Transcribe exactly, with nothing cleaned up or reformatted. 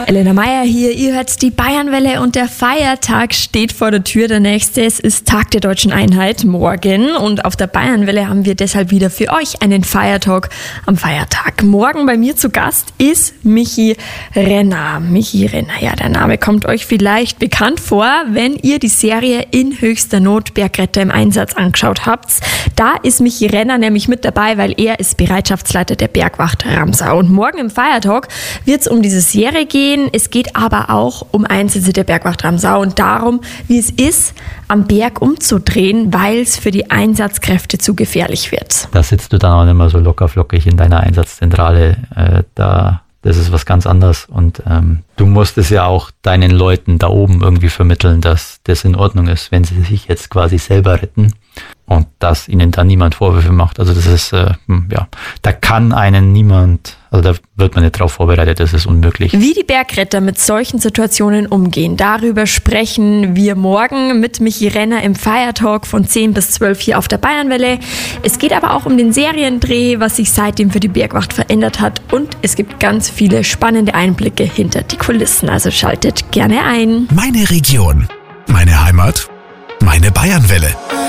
Elena Meyer hier, ihr hört die Bayernwelle und der Feiertag steht vor der Tür. Der nächste ist Tag der Deutschen Einheit morgen und auf der Bayernwelle haben wir deshalb wieder für euch einen Feiertalk am Feiertag. Morgen bei mir zu Gast ist Michi Renner. Michi Renner, ja, der Name kommt euch vielleicht bekannt vor, wenn ihr die Serie In höchster Not Bergretter im Einsatz angeschaut habt. Da ist Michi Renner nämlich mit dabei, weil er ist Bereitschaftsleiter der Bergwacht Ramsau. Und morgen im Feiertalk wird es um diese Serie gehen. Es geht aber auch um Einsätze der Bergwacht Ramsau und darum, wie es ist, am Berg umzudrehen, weil es für die Einsatzkräfte zu gefährlich wird. Da sitzt du dann auch nicht mehr so locker flockig in deiner Einsatzzentrale. Äh, da, das ist was ganz anderes. Und ähm, du musst es ja auch deinen Leuten da oben irgendwie vermitteln, dass das in Ordnung ist, wenn sie sich jetzt quasi selber retten und dass ihnen da niemand Vorwürfe macht. Also das ist, äh, ja, da kann einen niemand, also da wird man nicht drauf vorbereitet, das ist unmöglich. Wie die Bergretter mit solchen Situationen umgehen, darüber sprechen wir morgen mit Michi Renner im Feiertalk von zehn bis zwölf hier auf der Bayernwelle. Es geht aber auch um den Seriendreh, was sich seitdem für die Bergwacht verändert hat und es gibt ganz viele spannende Einblicke hinter die Kulissen, also schaltet gerne ein. Meine Region, meine Heimat, meine Bayernwelle.